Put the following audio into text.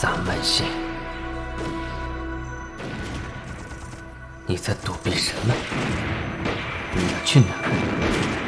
萨满神，你在躲避什么？你要去哪儿？